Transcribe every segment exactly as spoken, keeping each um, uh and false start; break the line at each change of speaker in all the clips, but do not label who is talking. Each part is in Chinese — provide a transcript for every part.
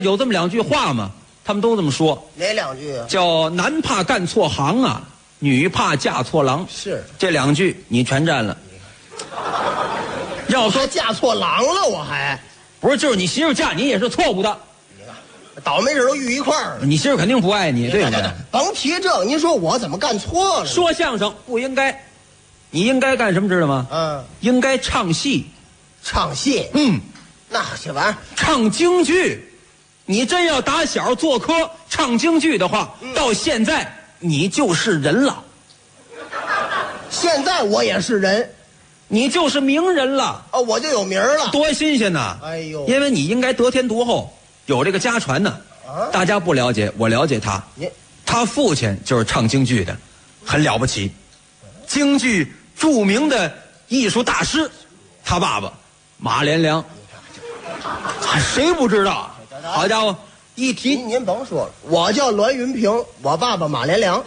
有这么两句话吗？他们都这么说。
哪两句啊？
叫男怕干错行啊，女怕嫁错郎。
是
这两句你全占了。要说
说嫁错郎了，我还
不是，就是你媳妇嫁你也是错误的。
你看倒霉事都遇一块儿了。
你媳妇肯定不爱你，对不对？
甭提这，您说我怎么干错了？
说相声不应该，你应该干什么知道吗？
嗯，
应该唱戏。
唱戏。
嗯，
那这玩意儿
唱京剧。你真要打小做科唱京剧的话，嗯、到现在你就是人了。
现在我也是人，
你就是名人了。
哦，我就有名了，
多新鲜呐！
哎呦，
因为你应该得天独厚，有这个家传呢。啊，大家不了解，我了解他。他父亲就是唱京剧的，很了不起，京剧著名的艺术大师。他爸爸马连良，谁不知道？好家伙，一提
您您甭说了，我叫栾云平，我爸爸马连良。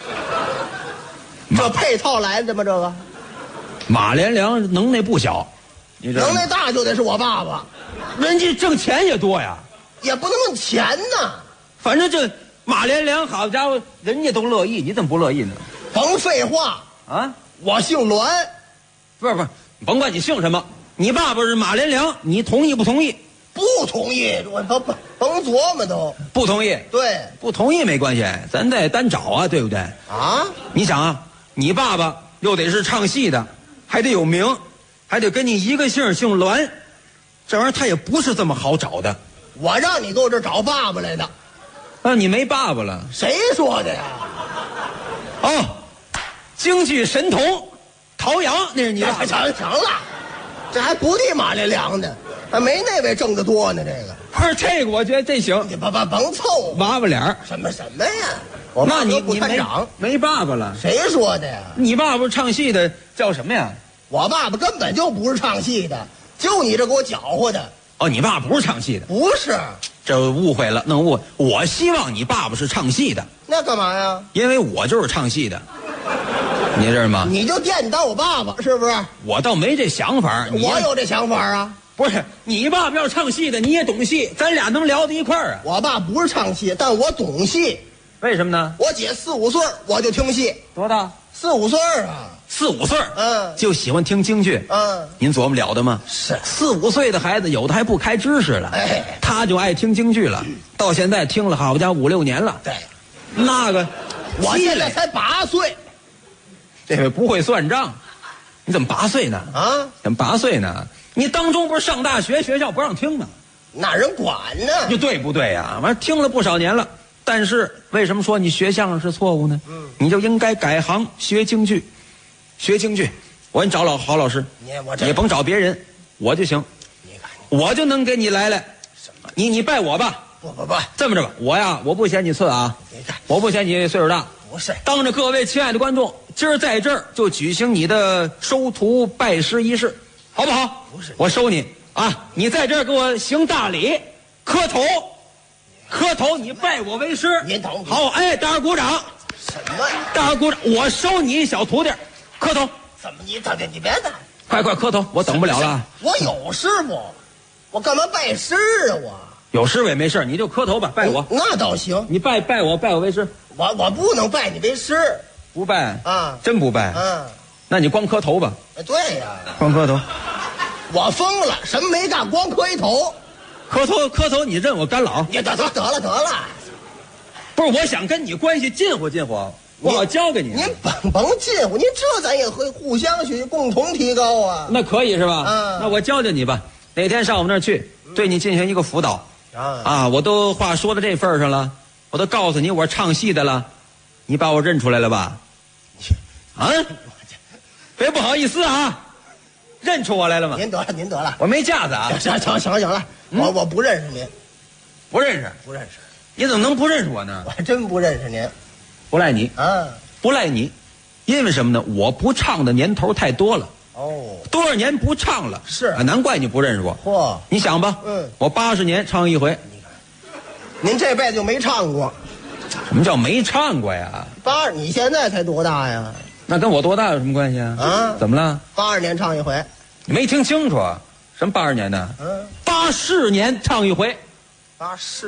这配套来的吗？这个
马连良能耐不小，你
能耐大就得是我爸爸，
人家挣钱也多呀，
也不能用钱呐。
反正这马连良，好家伙，人家都乐意，你怎么不乐意呢？
甭废话
啊！
我姓栾，
不是不是，甭管你姓什么，你爸爸是马连良，你同意不同意？
不同意，我甭甭甭琢磨都
不同意。
对，
不同意没关系，咱得单找啊，对不对？
啊，
你想啊，你爸爸又得是唱戏的，还得有名，还得跟你一个姓，姓栾，这玩意儿他也不是这么好找的。
我让你给我这找爸爸来的，
啊，你没爸爸了？
谁说的呀？
哦，京剧神童陶阳，那是你爸爸。
行行了，这还不敌马连良呢。还没那位挣得多呢，这个
不是这个，我觉得这行。
你甭甭甭凑
娃娃脸
什么什么呀？我
那你
不探长
没爸爸了？
谁说的呀？
你爸爸唱戏的叫什么呀？
我爸爸根本就不是唱戏的，就你这给我搅和的。
哦，你爸不是唱戏的？
不是，
这误会了，弄误会。我希望你爸爸是唱戏的。
那干嘛呀？
因为我就是唱戏的，你知道吗？
你就惦记当我爸爸是不是？
我倒没这想法。
我有这想法啊。
不是，你爸爸要唱戏的，你也懂戏，咱俩能聊到一块儿啊。
我爸不是唱戏，但我懂戏。
为什么呢？
我姐四五岁我就听戏。
多大？
四五岁啊。
四五岁，
嗯，
就喜欢听京剧。
嗯，
您琢磨了的吗？
是
四五岁的孩子，有的还不开知识了，
哎，
他就爱听京剧了。到现在听了，好家伙，五六年了。
对，
那个，
我现在才八岁。
这位不会算账，你怎么八岁呢？
啊，
怎么八岁呢？你当中不是上大学，学校不让听吗？
哪人管呢？
就对不对呀？完听了不少年了，但是为什么说你学相声是错误呢？嗯，你就应该改行学京剧，学京剧。我给你找老好老师，
你我这
也甭找别人，我就行。
你看，
我就能给你来来。
什么？
你你拜我吧。
不不不，
这么着吧，我呀，我不嫌你次啊。
你看，
我不嫌你岁数大。
不是，
当着各位亲爱的观众，今儿在这儿就举行你的收徒拜师仪式。好不好？
不是，
我收你啊！你在这儿给我行大礼，磕头，磕头，你拜我为师。
您等
好，哎，大伙鼓掌。
什么？
大伙鼓掌！我收你一小徒弟，磕头。
怎么你等等，你别等，
快快磕头，我等不了了。
我有师傅，我干嘛拜师啊？我
有师傅也没事，你就磕头吧，拜我。
那倒行，
你拜拜我，拜我为师。
我我不能拜你为师，
不拜
啊？
真不拜？
嗯，
那你光磕头吧。
对呀，
光磕头。
我疯了，什么没干，光磕一头，
磕头磕头，你认我干老？
你得得得了得了，
不是，我想跟你关系近乎近乎，我要教给你。
您甭甭近乎，您这咱也会互相学习，共同提高啊。
那可以是吧？
嗯，
那我教教你吧，哪天上我们那儿去，对你进行一个辅导。
啊
啊，我都话说到这份上了，我都告诉你我是唱戏的了，你把我认出来了吧？啊，别不好意思啊。认出我来了吗？
您得了，您得了，
我没架子啊！
行行行行了，
嗯、
我我不认识您，
不认识，
不认识。
你怎么能不认识我呢？
我还真不认识您，
不赖你
啊，
不赖你，因为什么呢？我不唱的年头太多了。
哦，
多少年不唱了？
是
啊，难怪你不认识我。
嚯，
你想吧，
嗯，
我八十年唱一回。
你看，您这辈子就没唱过。
什么叫没唱过呀？
八，你现在才多大呀？
那跟我多大有什么关系啊？
啊，
怎么了？
八十年唱一回，
你没听清楚？什么八十年的？
嗯，
八四年唱一回。
八四。